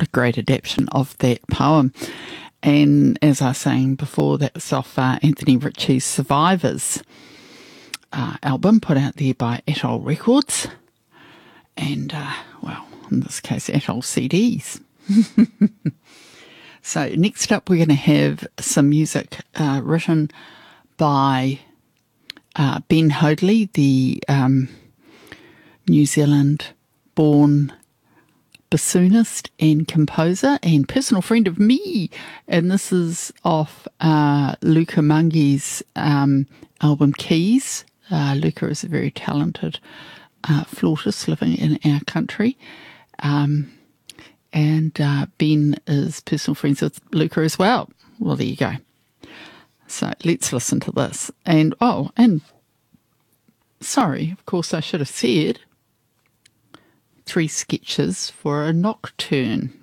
great adaptation of that poem. And as I was saying before, that was off Anthony Ritchie's Survivors album, put out there by Atoll Records. And, in this case, Atoll CDs. So next up, we're going to have some music written by Ben Hoadley, the New Zealand-born bassoonist and composer and personal friend of me. And this is off Luca Mungi's album Keys. Luca is a very talented flautist living in our country. And Ben is personal friends with Luca as well. Well, there you go. So let's listen to this. And sorry, of course I should have said 3 sketches for a nocturne.